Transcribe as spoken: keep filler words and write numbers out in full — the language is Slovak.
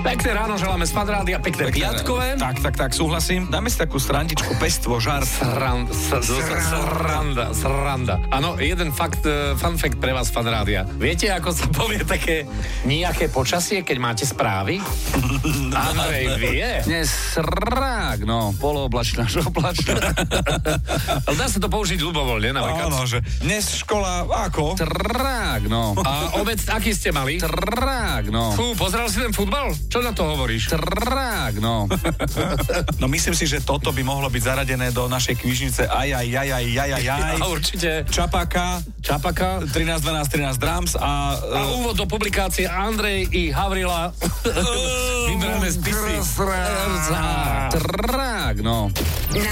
Pekné ráno želáme z Fanrádia, pekné piatkové. Tak, tak, tak, súhlasím. Dáme si takú srandičku, pestvo, žart. Sran, s, s, sranda, sranda. Áno, jeden fakt, fun fact pre vás, Fanrádia. Viete, ako sa povie také nejaké počasie, keď máte správy? Andrej vie. Dnes srák, no, polooblačná, oblačná. Ale dá sa to použiť ľubovoľne na vakáciu. Áno, že dnes škola, ako? Srák, no. A obed, aký ste mali? Srák, no. Fú, pozrel si ten futbal? Čo na to hovoríš? Trák, no. No myslím si, že toto by mohlo byť zaradené do našej knižnice aj, aj, aj, aj, aj, aj, aj. A určite. Čapaka. Čapaka. trinásť, dvanásť, trinásť Drums a... A uh, úvod do publikácie Andrej i Havrila. Vyberané spisy. Trák, no.